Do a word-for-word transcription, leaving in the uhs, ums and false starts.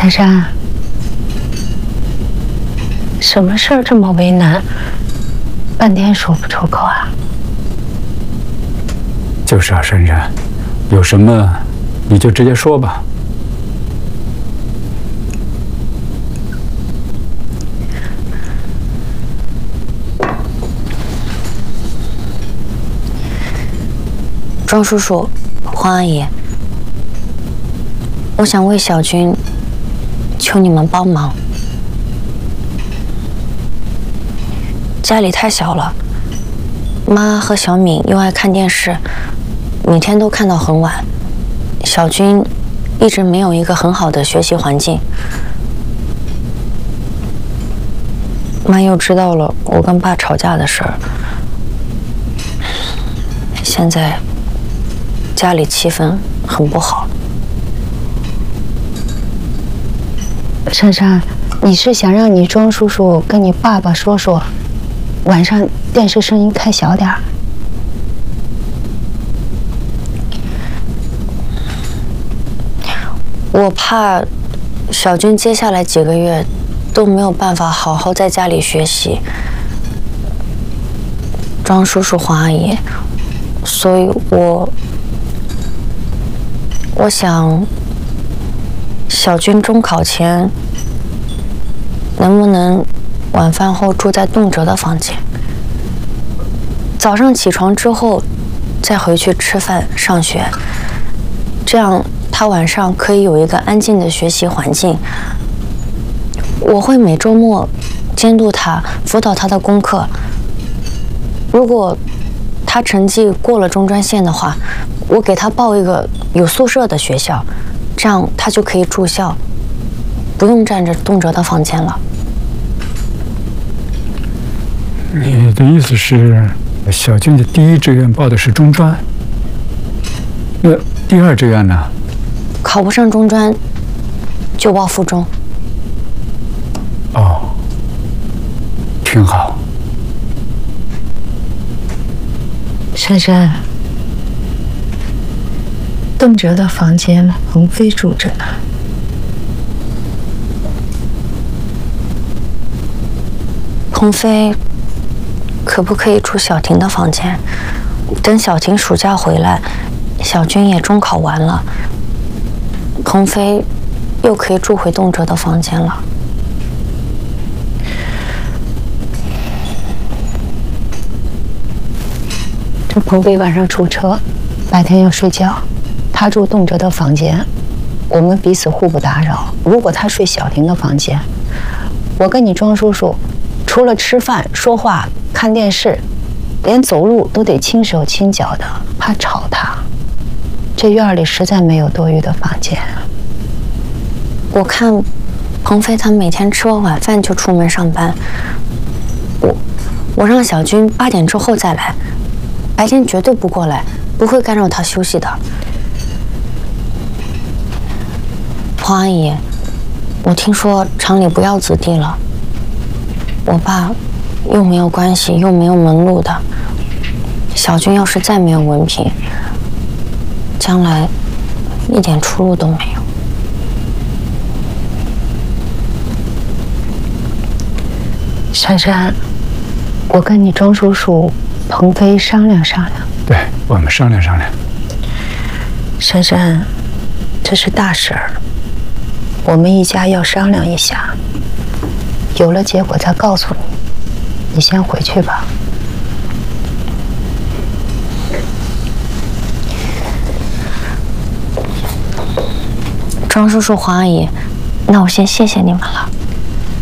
珊珊，什么事儿这么为难，半天说不出口啊？ 就是啊，珊珊，有什么你就直接说吧。 庄叔叔，黄阿姨，我想为小军求你们帮忙。家里太小了，妈和小敏又爱看电视，每天都看到很晚。小军一直没有一个很好的学习环境。妈又知道了我跟爸吵架的事儿，现在家里气氛很不好。 珊珊，你是想让你庄叔叔跟你爸爸说说，晚上电视声音开小点儿？ 我怕小军接下来几个月都没有办法好好在家里学习。庄叔叔、黄阿姨，所以我我想小军中考前能不能晚饭后住在动辄的房间，早上起床之后再回去吃饭上学，这样他晚上可以有一个安静的学习环境。我会每周末监督他，辅导他的功课。如果他成绩过了中专线的话，我给他报一个有宿舍的学校，这样他就可以住校，不用占着动辄的房间了。 你的意思是，小军的第一志愿报的是中专，那第二志愿呢？ 考不上中专，就报附中。 哦，挺好。 珊珊，动辄的房间鹏飞住着呢。 鹏飞可不可以住小婷的房间？等小婷暑假回来，小军也中考完了，鹏飞又可以住回动辄的房间了。 这鹏飞晚上出车，白天要睡觉，他住动辄的房间，我们彼此互不打扰。如果他睡小婷的房间，我跟你庄叔叔，除了吃饭、说话、看电视，连走路都得轻手轻脚的，怕吵他。这院里实在没有多余的房间。 我看鹏飞他每天吃完晚饭就出门上班，我我让小军八点之后再来，白天绝对不过来，不会干扰他休息的。黄阿姨，我听说厂里不要子弟了，我爸又没有关系又没有门路的，小军要是再没有文凭，将来一点出路都没有。 珊珊，我跟你庄叔叔、鹏飞商量商量。 对，我们商量商量。 珊珊，这是大事儿，我们一家要商量一下，有了结果再告诉你。你先回去吧。 庄叔叔、黄阿姨，那我先谢谢你们了。